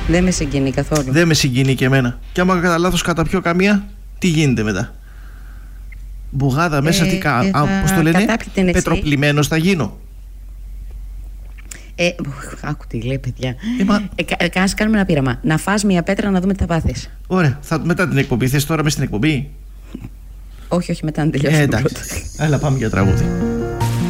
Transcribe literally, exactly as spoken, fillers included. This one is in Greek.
Δεν με συγκινεί καθόλου. Δεν με συγκινεί και εμένα. Και άμα κατά λάθος καταπιώ καμία, τι γίνεται μετά? Μπουγάδα μέσα, ε, τι κα... ε, α, πώς το λένε, πετροπλημμένος θα γίνω. Ε, άκου τι λέει, παιδιά. Ε, μα... ε, κα, ας κάνουμε ένα πείραμα. Να φας μια πέτρα να δούμε τι θα πάθεις. Ωραία, θα, μετά την εκπομπή. Θες τώρα μες στην εκπομπή? Όχι, όχι, μετά να τελειώσουμε. Ε, εντάξει. Έλα, πάμε για τραγούδι.